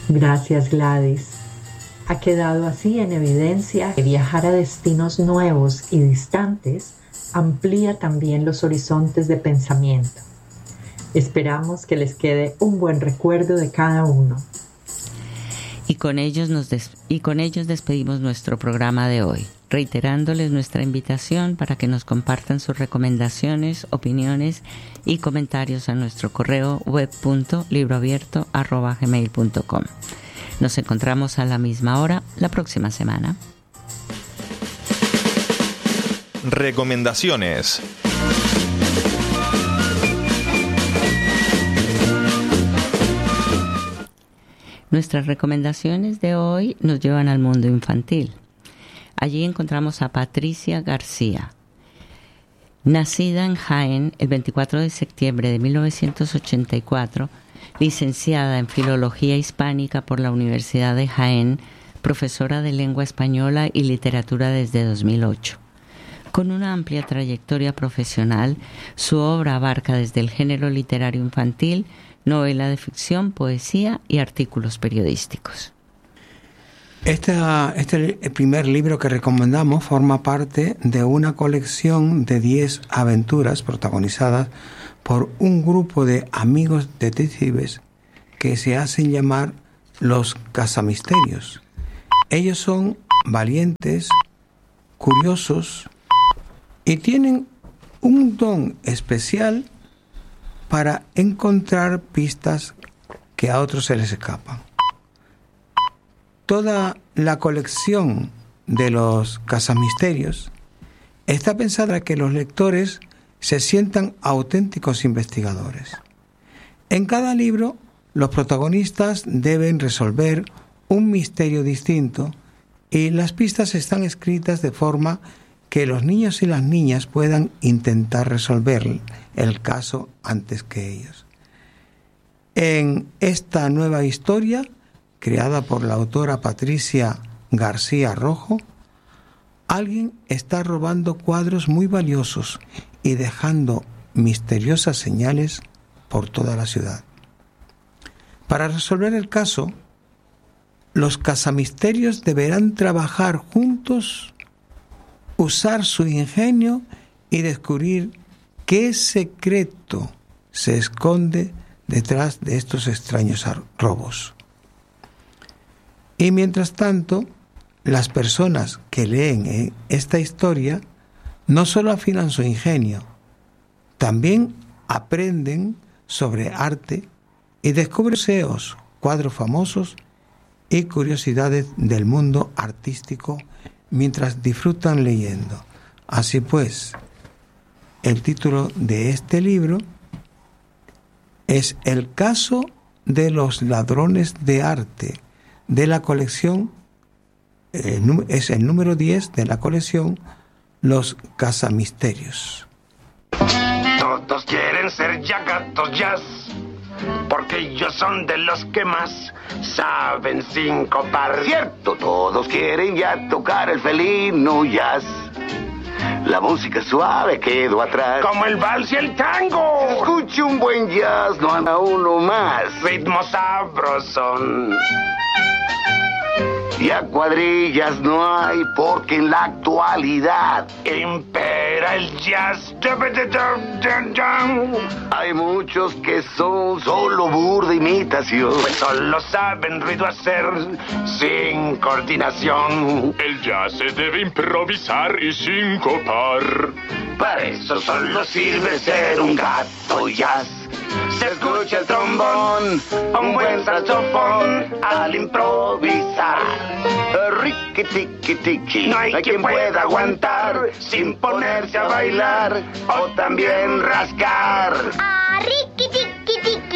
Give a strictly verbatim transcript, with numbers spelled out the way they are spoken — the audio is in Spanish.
Gracias, Gladys. Ha quedado así en evidencia que viajar a destinos nuevos y distantes amplía también los horizontes de pensamiento. Esperamos que les quede un buen recuerdo de cada uno. Y con ellos nos des- y con ellos despedimos nuestro programa de hoy, reiterándoles nuestra invitación para que nos compartan sus recomendaciones, opiniones y comentarios a nuestro correo web punto libroabierto arroba gmail punto com. Nos encontramos a la misma hora la próxima semana. Recomendaciones. Nuestras recomendaciones de hoy nos llevan al mundo infantil. Allí encontramos a Patricia García. Nacida en Jaén el veinticuatro de septiembre de mil novecientos ochenta y cuatro, licenciada en Filología Hispánica por la Universidad de Jaén, profesora de Lengua Española y Literatura desde dos mil ocho. Con una amplia trayectoria profesional, su obra abarca desde el género literario infantil, novela de ficción, poesía y artículos periodísticos. Este, este el primer libro que recomendamos forma parte de una colección de diez aventuras protagonizadas por un grupo de amigos detectives que se hacen llamar los Cazamisterios. Ellos son valientes, curiosos y tienen un don especial para encontrar pistas que a otros se les escapan. Toda la colección de los Cazamisterios está pensada para que los lectores se sientan auténticos investigadores. En cada libro, los protagonistas deben resolver un misterio distinto y las pistas están escritas de forma que los niños y las niñas puedan intentar resolver el caso antes que ellos. En esta nueva historia, creada por la autora Patricia García Rojo, alguien está robando cuadros muy valiosos y dejando misteriosas señales por toda la ciudad. Para resolver el caso, los cazamisterios deberán trabajar juntos, usar su ingenio y descubrir qué secreto se esconde detrás de estos extraños robos. Y mientras tanto, las personas que leen esta historia no solo afinan su ingenio, también aprenden sobre arte y descubren museos, cuadros famosos y curiosidades del mundo artístico mientras disfrutan leyendo. Así pues, el título de este libro es El caso de los ladrones de arte, de la colección, eh, es el número diez de la colección Los Cazamisterios. Todos quieren ser ya gatos jazz, porque ellos son de los que más saben sincopar. Cierto, todos quieren ya tocar el felino jazz. La música suave quedó atrás. Como el vals y el tango. Escuche un buen jazz, no anda uno más. Ritmo sabrosón. Ya cuadrillas no hay, porque en la actualidad impera el jazz. Hay muchos que son solo burda imitación, pues solo saben ruido hacer sin coordinación. El jazz se debe improvisar y sincopar. Para eso solo sirve ser un gato jazz. Se escucha el trombón, un buen saxofón al improvisar. Riqui tiqui tiqui. No hay, no hay quien pueda aguantar sin ponerse a bailar o también rascar.